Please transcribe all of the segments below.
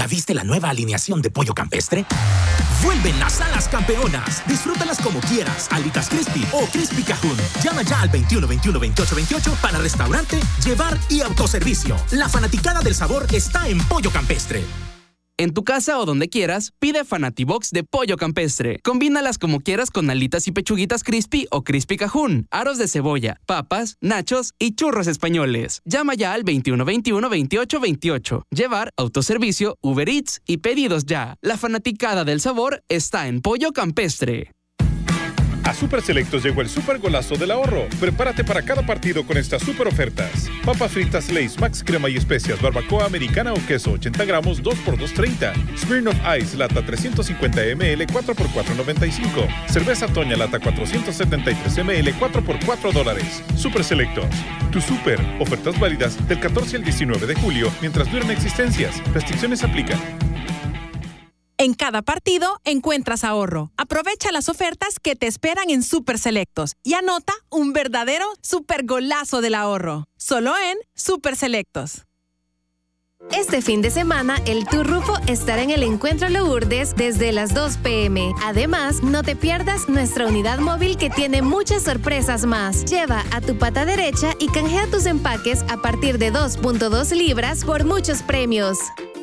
¿Ya viste la nueva alineación de pollo campestre? ¡Vuelven las alas campeonas! Disfrútalas como quieras, alitas crispy o crispy cajún. Llama ya al 21 21 28 28 para restaurante, llevar y autoservicio. La fanaticada del sabor está en Pollo Campestre. En tu casa o donde quieras, pide Fanatibox de pollo campestre. Combínalas como quieras con alitas y pechuguitas crispy o crispy cajún, aros de cebolla, papas, nachos y churros españoles. Llama ya al 21 21 28 28. Llevar, autoservicio, Uber Eats y pedidos ya. La fanaticada del sabor está en Pollo Campestre. A Super Selectos llegó el super golazo del ahorro. Prepárate para cada partido con estas super ofertas. Papas fritas Lay's Max Crema y Especias, barbacoa americana o queso 80 gramos 2x2.30. Smirnoff Ice lata 350 ml 4x4.95. Cerveza Toña lata 473 ml 4x4 $. Super Selectos. Tu super. Ofertas válidas del 14 al 19 de julio mientras duran existencias. Restricciones aplican. En cada partido encuentras ahorro. Aprovecha las ofertas que te esperan en Super Selectos y anota un verdadero super golazo del ahorro. Solo en Super Selectos. Este fin de semana, el Tour Rufo estará en el Encuentro Lourdes desde las 2 p.m. Además, no te pierdas nuestra unidad móvil que tiene muchas sorpresas más. Lleva a tu pata derecha y canjea tus empaques a partir de 2.2 libras por muchos premios.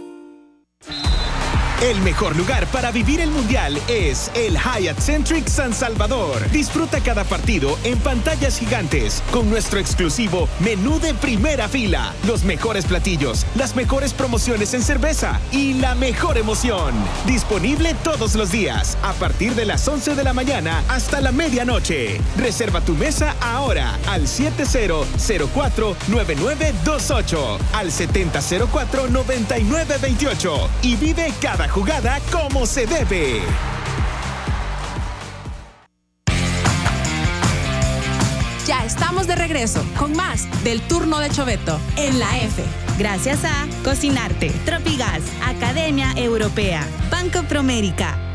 El mejor lugar para vivir el Mundial es el Hyatt Centric San Salvador. Disfruta cada partido en pantallas gigantes con nuestro exclusivo menú de primera fila, los mejores platillos, las mejores promociones en cerveza y la mejor emoción. Disponible todos los días a partir de las 11 de la mañana hasta la medianoche. Reserva tu mesa ahora al 7004-9928, al 7004-9928 y vive cada jugada como se debe. Ya estamos de regreso con más del turno de Choveto en la F. Gracias a Cocinarte, Tropigas, Academia Europea, Banco Promérica,